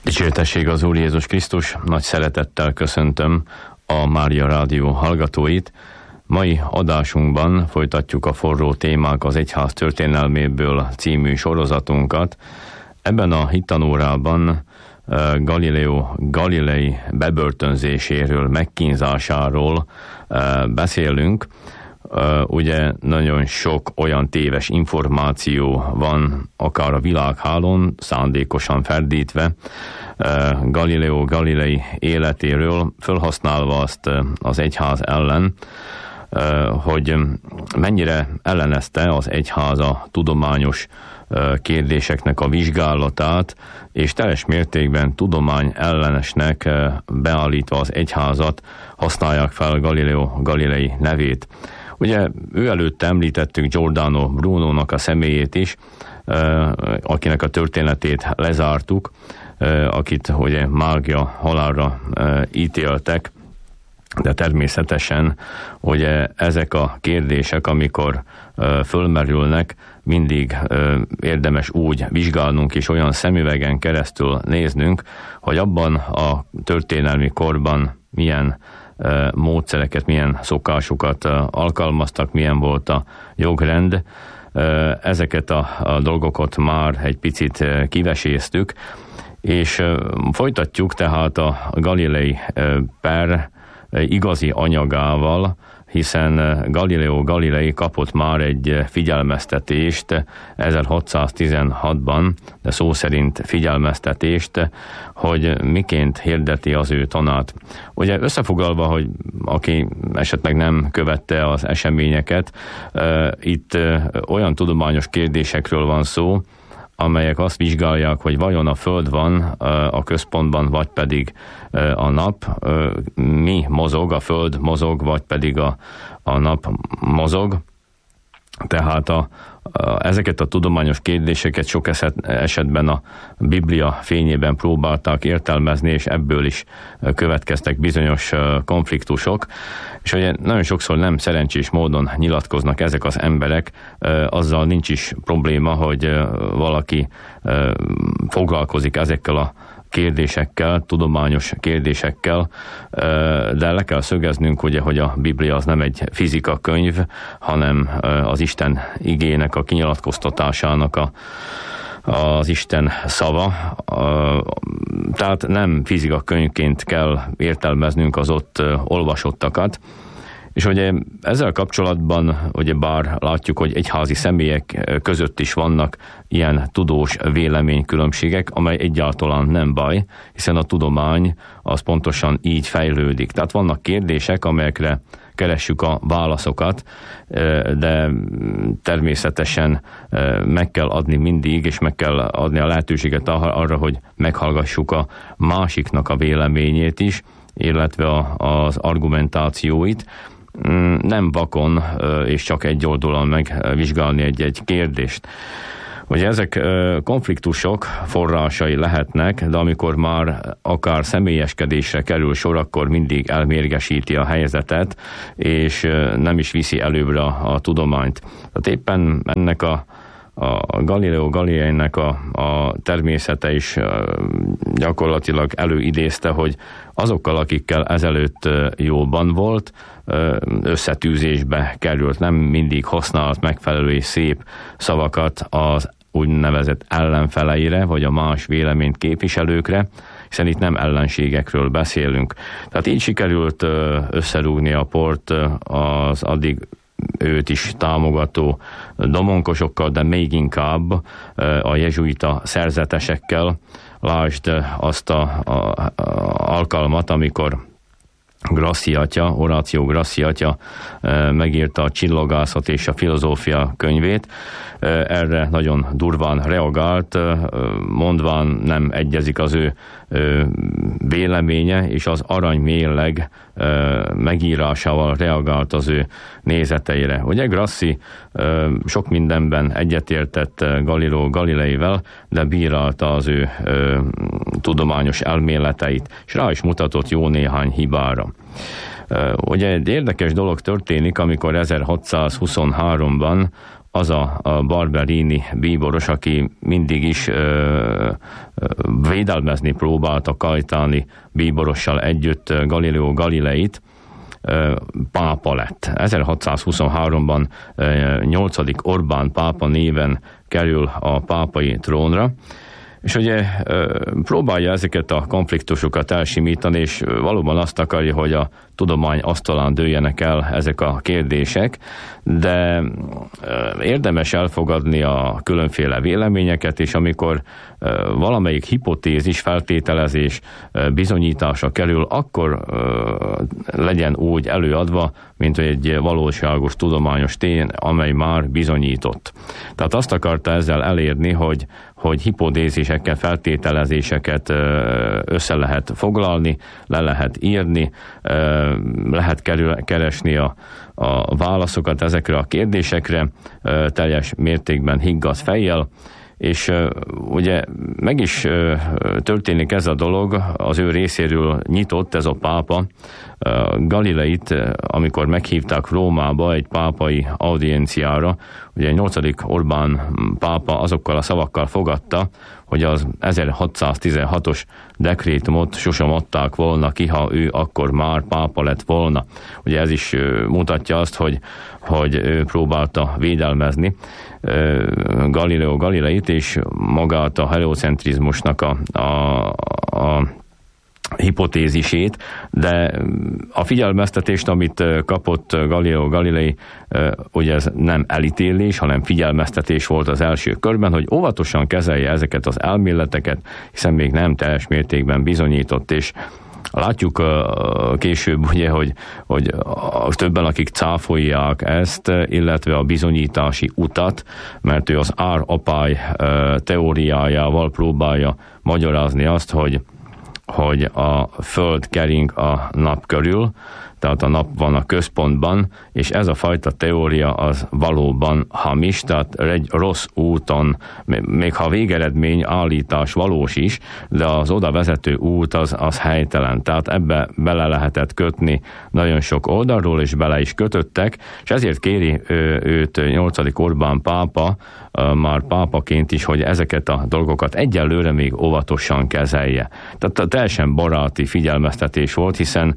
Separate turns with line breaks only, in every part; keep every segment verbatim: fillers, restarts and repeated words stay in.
Dicsértessék az Úr Jézus Krisztus, nagy szeretettel köszöntöm a Mária Rádió hallgatóit. Mai adásunkban folytatjuk a Forró témák az egyház történelméből című sorozatunkat. Ebben a hittanórában Galileo Galilei bebörtönzéséről, megkínzásáról beszélünk. Ugye nagyon sok olyan téves információ van, akár a világhálón, szándékosan ferdítve, Galileo Galilei életéről, felhasználva azt az egyház ellen, hogy mennyire ellenezte az egyház a tudományos kérdéseknek a vizsgálatát, és teljes mértékben tudomány ellenesnek beállítva az egyházat használják fel Galileo Galilei nevét. Ugye ő előtt említettük Giordano Brunónak a személyét is, akinek a történetét lezártuk, akit ugye mágia halálra ítéltek, de természetesen ugye ezek a kérdések, amikor fölmerülnek, mindig érdemes úgy vizsgálnunk és olyan szemüvegen keresztül néznünk, hogy abban a történelmi korban milyen módszereket, milyen szokásokat alkalmaztak, milyen volt a jogrend. Ezeket a, a dolgokat már egy picit kiveséztük, és folytatjuk tehát a Galilei per igazi anyagával, hiszen Galileo Galilei kapott már egy figyelmeztetést ezerhatszáztizenhatban, de szó szerint figyelmeztetést, hogy miként hirdeti az ő tanát. Ugye összefoglalva, hogy aki esetleg nem követte az eseményeket, itt olyan tudományos kérdésekről van szó, amelyek azt vizsgálják, hogy vajon a Föld van a központban, vagy pedig a nap. Mi mozog, a Föld mozog, vagy pedig a, a nap mozog. Tehát a, a, ezeket a tudományos kérdéseket sok esetben a Biblia fényében próbálták értelmezni, és ebből is következtek bizonyos konfliktusok. És ugye nagyon sokszor nem szerencsés módon nyilatkoznak ezek az emberek, azzal nincs is probléma, hogy valaki foglalkozik ezekkel a kérdésekkel, tudományos kérdésekkel, de le kell szögeznünk, ugye, hogy a Biblia az nem egy fizika könyv, hanem az Isten igének, a kinyilatkoztatásának a, az Isten szava. Tehát nem fizika könyvként kell értelmeznünk az ott olvasottakat. És ugye ezzel kapcsolatban, ugye bár látjuk, hogy egyházi személyek között is vannak ilyen tudós véleménykülönbségek, amely egyáltalán nem baj, hiszen a tudomány az pontosan így fejlődik. Tehát vannak kérdések, amelyekre keressük a válaszokat, de természetesen meg kell adni mindig, és meg kell adni a lehetőséget arra, hogy meghallgassuk a másiknak a véleményét is, illetve az argumentációit. Nem vakon és csak egy oldalon megvizsgálni egy-egy kérdést. Ugye ezek konfliktusok forrásai lehetnek, de amikor már akár személyeskedésre kerül sor, akkor mindig elmérgesíti a helyzetet, és nem is viszi előbbre a, a tudományt. Tehát éppen ennek a a Galileo Galileinek a, a természete is gyakorlatilag előidézte, hogy azokkal, akikkel ezelőtt jóban volt, összetűzésbe került, nem mindig használt megfelelő és szép szavakat az úgynevezett ellenfeleire, vagy a más véleményt képviselőkre, hiszen itt nem ellenségekről beszélünk. Tehát így sikerült összerúgni a port az addig őt is támogató domonkosokkal, de még inkább a jezsuita szerzetesekkel. Lásd azt a, a, a alkalmat, amikor Grassi atya, Horatio Grassi atya megírta a Csillogászat és a filozófia könyvét. Erre nagyon durván reagált, mondván nem egyezik az ő véleménye, és az aranymérleg megírásával reagált az ő nézeteire. Ugye Grassi sok mindenben egyetértett Galileo Galileivel, de bírálta az ő tudományos elméleteit, és rá is mutatott jó néhány hibára. Ugye egy érdekes dolog történik, amikor ezerhatszázhuszonháromban az a, a Barberini bíboros, aki mindig is uh, védelmezni próbálta Caetani bíborossal együtt Galileo Galileit, pápa lett. ezerhatszázhuszonháromban nyolcadik Orbán pápa néven kerül a pápai trónra, és ugye próbálja ezeket a konfliktusokat elsimítani, és valóban azt akarja, hogy a tudomány asztalán dőljenek el ezek a kérdések, de érdemes elfogadni a különféle véleményeket, és amikor valamelyik hipotézis, feltételezés bizonyítása kerül, akkor legyen úgy előadva, mint egy valóságos tudományos tény, amely már bizonyított. Tehát azt akarta ezzel elérni, hogy, hogy hipotézisekkel, feltételezéseket össze lehet foglalni, le lehet írni, lehet kerül, keresni a, a válaszokat ezekre a kérdésekre teljes mértékben higgadt fejjel, és ugye meg is történik ez a dolog, az ő részéről nyitott ez a pápa Galileit, amikor meghívták Rómába egy pápai audienciára, ugye nyolcadik Orbán pápa azokkal a szavakkal fogadta, hogy az ezerhatszáztizenhatos dekrétumot sosem adták volna ki, ha ő akkor már pápa lett volna. Ugye ez is mutatja azt, hogy, hogy ő próbálta védelmezni Galileo Galileit és magát a heliocentrizmusnak a, a, a hipotézisét, de a figyelmeztetést, amit kapott Galileo Galilei, ugye ez nem elítélés, hanem figyelmeztetés volt az első körben, hogy óvatosan kezelje ezeket az elméleteket, hiszen még nem teljes mértékben bizonyított, és látjuk később, ugye, hogy, hogy többen, akik cáfolják ezt, illetve a bizonyítási utat, mert ő az ár-apály teóriájával próbálja magyarázni azt, hogy hogy a Föld kering a nap körül, tehát a nap van a központban, és ez a fajta teória az valóban hamis, tehát egy rossz úton, még ha végeredmény állítás valós is, de az oda vezető út az, az helytelen. Tehát ebbe bele lehetett kötni nagyon sok oldalról, és bele is kötöttek, és ezért kéri őt nyolcadik Orbán pápa, már pápaként is, hogy ezeket a dolgokat egyelőre még óvatosan kezelje. Tehát teljesen baráti figyelmeztetés volt, hiszen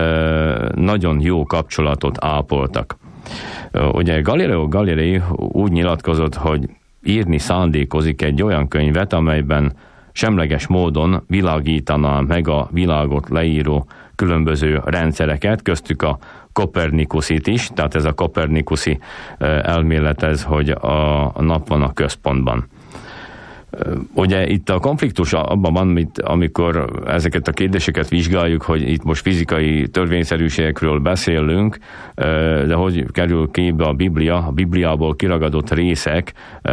nagyon jó kapcsolatot ápoltak. Ugye Galileo Galilei úgy nyilatkozott, hogy írni szándékozik egy olyan könyvet, amelyben semleges módon világítaná meg a világot leíró különböző rendszereket, köztük a Kopernikuszit is, tehát ez a kopernikuszi elmélet ez, hogy a nap van a központban. Ugye itt a konfliktus abban van, amikor ezeket a kérdéseket vizsgáljuk, hogy itt most fizikai törvényszerűségekről beszélünk, de hogy kerül képbe a Biblia, a Bibliából kiragadott részek,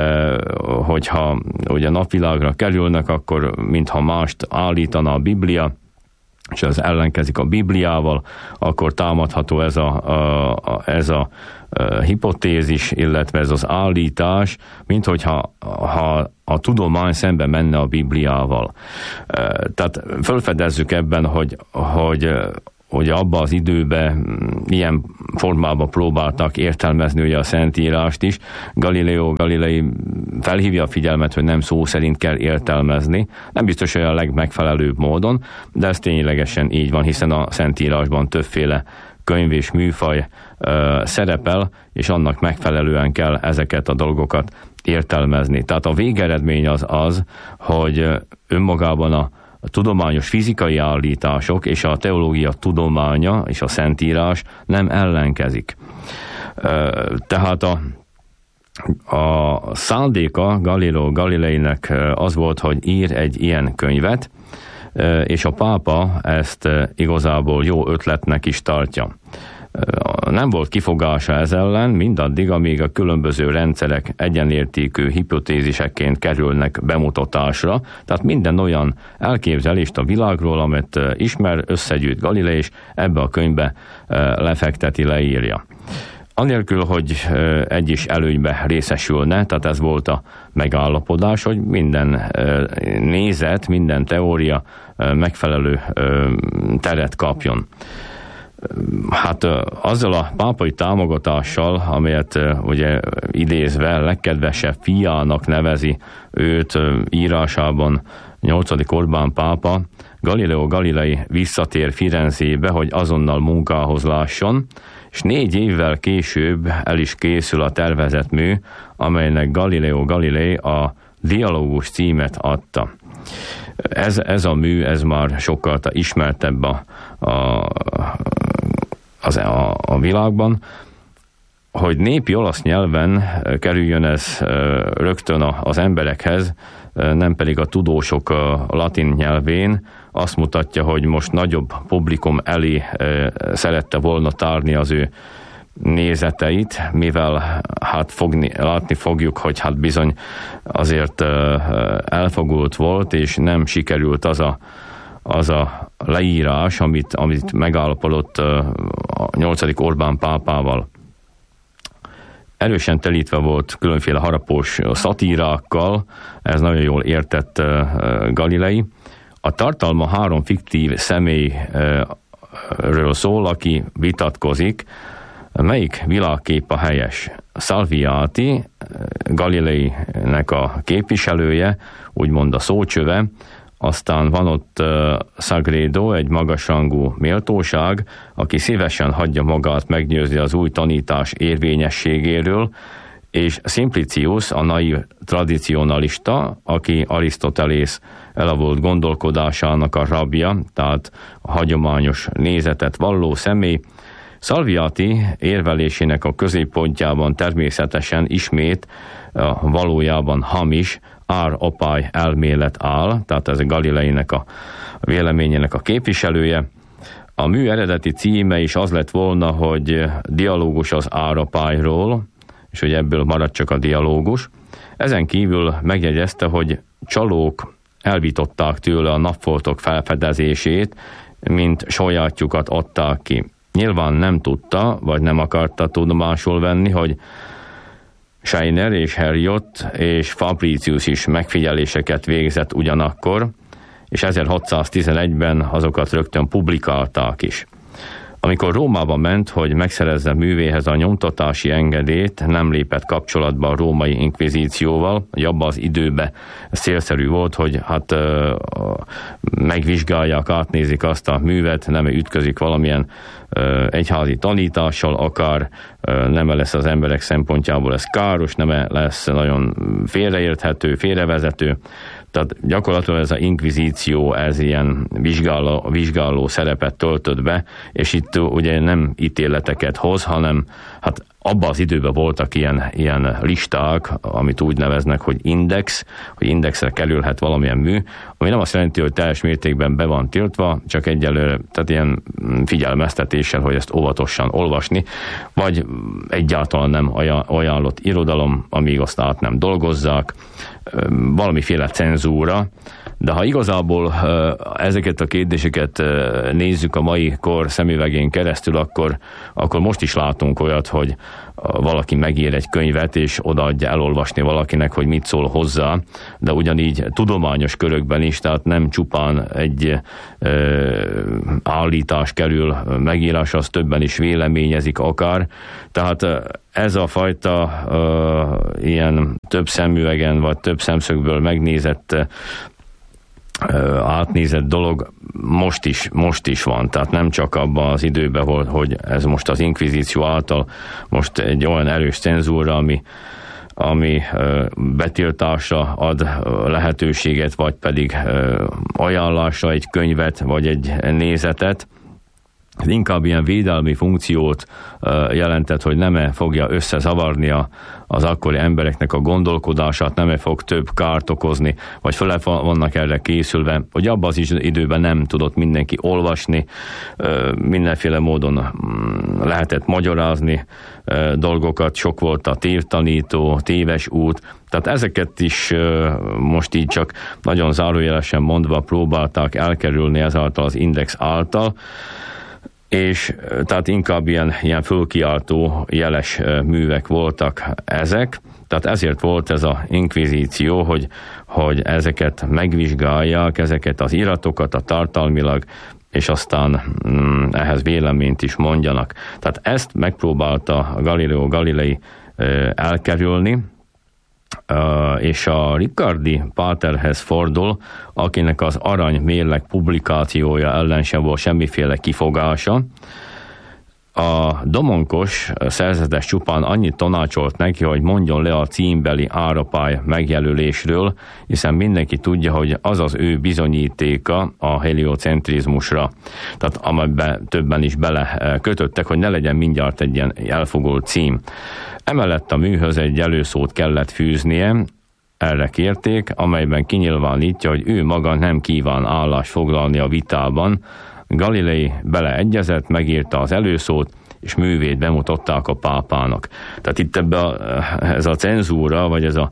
hogyha ugye napvilágra kerülnek, akkor mintha mást állítana a Biblia, és az ellenkezik a Bibliával, akkor támadható ez a, a, ez a, a hipotézis, illetve ez az állítás, mint hogyha ha a tudomány szembe menne a Bibliával. Tehát felfedezzük ebben, hogy, hogy hogy abban az időben ilyen formában próbáltak értelmezni ugye a Szentírást is. Galileo Galilei felhívja a figyelmet, hogy nem szó szerint kell értelmezni. Nem biztos, hogy a legmegfelelőbb módon, de ez ténylegesen így van, hiszen a Szentírásban többféle könyv és műfaj ö, szerepel, és annak megfelelően kell ezeket a dolgokat értelmezni. Tehát a végeredmény az az, hogy önmagában a A tudományos fizikai állítások és a teológia tudománya és a Szentírás nem ellenkezik. Tehát a, a szándéka Galileo Galileinek az volt, hogy ír egy ilyen könyvet, és a pápa ezt igazából jó ötletnek is tartja. Nem volt kifogása ez ellen, mindaddig, amíg a különböző rendszerek egyenértékű hipotéziseként kerülnek bemutatásra, tehát minden olyan elképzelést a világról, amit ismer, összegyűjt Galilei, és ebbe a könyvbe lefekteti, leírja. Anélkül, hogy egy is előnybe részesülne, tehát ez volt a megállapodás, hogy minden nézet, minden teória megfelelő teret kapjon. hát azzal a pápai támogatással, amelyet ugye idézve legkedvesebb fiának nevezi őt írásában nyolcadik Orbán pápa, Galileo Galilei visszatér Firenzébe, hogy azonnal munkához lásson, és négy évvel később el is készül a tervezett mű, amelynek Galileo Galilei a Dialógus címet adta. Ez, ez a mű, ez már sokkal ismertebb a, a, az, a, a világban. Hogy népi olasz nyelven kerüljön ez rögtön az emberekhez, nem pedig a tudósok a latin nyelvén, azt mutatja, hogy most nagyobb publikum elé szerette volna tárni az ő nézeteit, mivel hát fogni, látni fogjuk, hogy hát bizony azért elfogult volt, és nem sikerült az a, az a leírás, amit, amit megállapodott a nyolcadik Orbán pápával. Erősen telítve volt különféle harapós szatírákkal, ez nagyon jól értett Galilei. A tartalma három fiktív személyről szól, aki vitatkozik, melyik világkép a helyes. Salviati, Galileinek a képviselője, úgymond a szócsöve, aztán van ott uh, Sagredo, egy magasrangú méltóság, aki szívesen hagyja magát meggyőzni az új tanítás érvényességéről, és Simplicius, a naiv tradicionalista, aki Arisztotelész elavult gondolkodásának a rabja, tehát a hagyományos nézetet valló személy. Salviati érvelésének a középpontjában természetesen ismét a valójában hamis ár-apály elmélet áll, tehát ez a Galileinek a véleményének a képviselője. A mű eredeti címe is az lett volna, hogy dialógus az ár-apályról, és hogy ebből marad csak a dialógus. Ezen kívül megjegyezte, hogy csalók elvitották tőle a napfoltok felfedezését, mint sajátjukat adták ki. Nyilván nem tudta, vagy nem akarta tudomásul venni, hogy Scheiner és Herriot és Fabricius is megfigyeléseket végzett ugyanakkor, és ezerhatszáztizenegyben azokat rögtön publikálták is. Amikor Rómába ment, hogy megszerezze művéhez a nyomtatási engedélyt, nem lépett kapcsolatba a római inkvizícióval, hogy abban az időben célszerű volt, hogy hát uh, megvizsgálják, átnézik azt a művet, nem ütközik valamilyen uh, egyházi tanítással, akár uh, nem lesz az emberek szempontjából ez káros, nem lesz nagyon félreérthető, félrevezető. Tehát gyakorlatilag ez az inkvizíció, ez ilyen vizsgáló, vizsgáló szerepet töltött be, és itt ugye nem ítéleteket hoz, hanem hát abban az időben voltak ilyen, ilyen listák, amit úgy neveznek, hogy index, hogy indexre kerülhet valamilyen mű, ami nem azt jelenti, hogy teljes mértékben be van tiltva, csak egyelőre, tehát ilyen figyelmeztetéssel, hogy ezt óvatosan olvasni, vagy egyáltalán nem ajánlott irodalom, amíg azt át nem dolgozzák, valamiféle cenzúra, de ha igazából ezeket a kérdéseket nézzük a mai kor szemüvegén keresztül, akkor, akkor most is látunk olyat, hogy valaki megír egy könyvet, és odaadja elolvasni valakinek, hogy mit szól hozzá, de ugyanígy tudományos körökben is, tehát nem csupán egy ö, állítás kerül megírásra, az többen is véleményezik akár. Tehát ez a fajta ö, ilyen több szemüvegen, vagy több szemszögből megnézett átnézett dolog most is, most is van, tehát nem csak abban az időben volt, hogy ez most az inkvizíció által most egy olyan erős cenzúra, ami, ami betiltásra ad lehetőséget, vagy pedig ajánlásra egy könyvet, vagy egy nézetet. Ez inkább ilyen védelmi funkciót jelentett, hogy nem fogja összezavarni a, az akkori embereknek a gondolkodását, nem fog több kárt okozni, vagy föl vannak erre készülve, hogy abban az időben nem tudott mindenki olvasni, mindenféle módon lehetett magyarázni dolgokat, sok volt a tévtanító, téves út, tehát ezeket is most így csak nagyon zárójelesen mondva próbálták elkerülni ezáltal az index által, és tehát inkább ilyen, ilyen fölkiáltó jeles művek voltak ezek, tehát ezért volt ez az inkvizíció, hogy, hogy ezeket megvizsgálják, ezeket az iratokat, a tartalmilag és aztán mm, ehhez véleményt is mondjanak. Tehát ezt megpróbálta Galileo Galilei elkerülni, és a Riccardi páterhez fordul, akinek az aranymérleg publikációja ellen sem volt semmiféle kifogása. A domonkos szerzetes csupán annyit tanácsolt neki, hogy mondjon le a címbeli árapály megjelölésről, hiszen mindenki tudja, hogy az az ő bizonyítéka a heliocentrizmusra. Tehát amelyben többen is bele kötöttek, hogy ne legyen mindjárt egy ilyen elfogult cím. Emellett a műhöz egy előszót kellett fűznie, erre kérték, amelyben kinyilvánítja, hogy ő maga nem kíván állást foglalni a vitában. Galilei beleegyezett, megírta az előszót, és művét bemutatták a pápának. Tehát itt ebbe a, ez a cenzúra, vagy ez a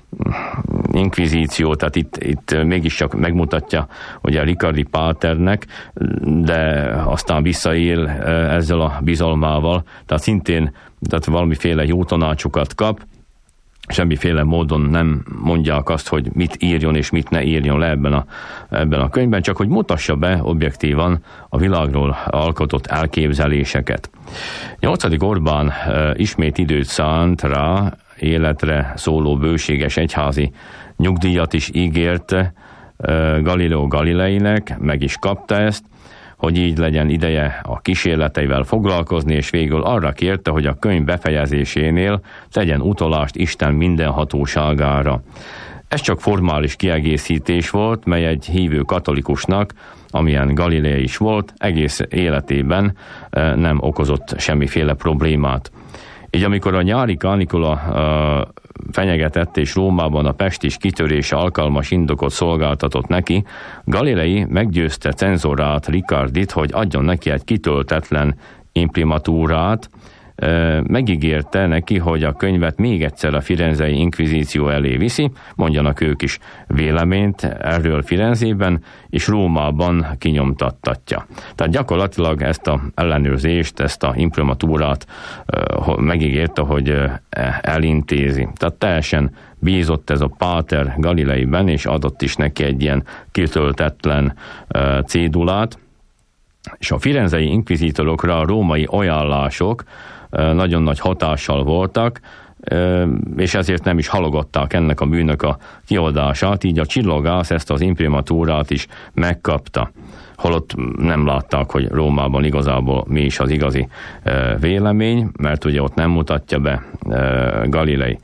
inkvizíció, tehát itt, itt mégiscsak megmutatja, hogy a Riccardi páternek, de aztán visszaél ezzel a bizalmával, tehát szintén tehát valamiféle jó tanácsokat kap, semmiféle módon nem mondják azt, hogy mit írjon és mit ne írjon le ebben a, ebben a könyvben, csak hogy mutassa be objektívan a világról alkotott elképzeléseket. Nyolcadik Orbán e, ismét időt szánt rá, életre szóló bőséges egyházi nyugdíjat is ígért e, Galileo Galileinek, meg is kapta ezt, hogy így legyen ideje a kísérleteivel foglalkozni, és végül arra kérte, hogy a könyv befejezésénél tegyen utalást Isten mindenhatóságára. Ez csak formális kiegészítés volt, mely egy hívő katolikusnak, amilyen Galilei is volt, egész életében nem okozott semmiféle problémát. Így amikor a nyári kánikula uh, fenyegetett, és Rómában a pestis kitörése alkalmas indokot szolgáltatott neki, Galilei meggyőzte cenzorát, Riccardit, hogy adjon neki egy kitöltetlen imprimatúrát, megígérte neki, hogy a könyvet még egyszer a firenzei inkvizíció elé viszi, mondjanak ők is véleményt erről Firenzében, és Rómában kinyomtattatja. Tehát gyakorlatilag ezt a ellenőrzést, ezt a imprimatúrát megígérte, hogy elintézi. Tehát teljesen bízott ez a páter Galileiben, és adott is neki egy ilyen kitöltetlen cédulát, és a firenzei inkvizítorokra a római ajánlások nagyon nagy hatással voltak, és ezért nem is halogatták ennek a bűnök a kiadását, így a csillogász ezt az imprimatúrát is megkapta. Holott nem látták, hogy Rómában igazából mi is az igazi vélemény, mert ugye ott nem mutatja be Galilei.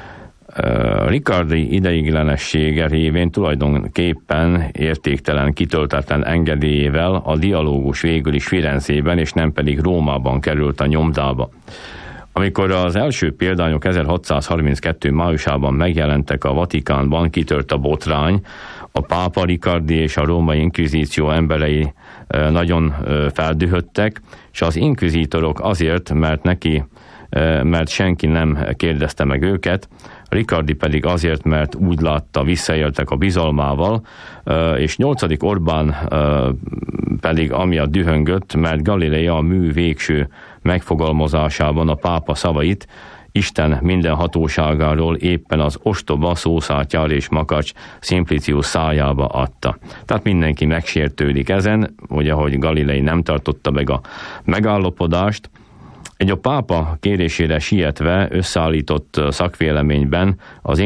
Riccardi ideiglenessége révén tulajdonképpen értéktelen, kitöltetlen engedélyével a dialógus végül is Firenzében, és nem pedig Rómában került a nyomdába. Amikor az első példányok ezerhatszázharminckettő májusában megjelentek a Vatikánban, kitört a botrány, a pápa, Riccardi és a római inkvizíció emberei nagyon feldühödtek, és az inkvizítorok azért, mert neki, mert senki nem kérdezte meg őket, Riccardi pedig azért, mert úgy látta, visszaéltek a bizalmával, és nyolcadik Orbán pedig amiatt dühöngött, mert Galilei a mű végső megfogalmazásában a pápa szavait Isten minden hatóságáról éppen az ostoba, szószátjár és makacs Simplicius szájába adta. Tehát mindenki megsértődik ezen, hogy ahogy Galilei nem tartotta meg a megállapodást, egy a pápa kérésére sietve összeállított szakvéleményben az